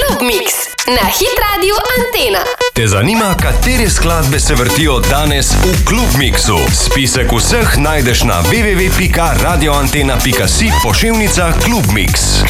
Klub Mix na Hit Radio Antena. Te zanima, katere skladbe se vrtijo danes v Klub Mixu? Spisek vseh najdeš na www.radioantena.si/Klub Mix.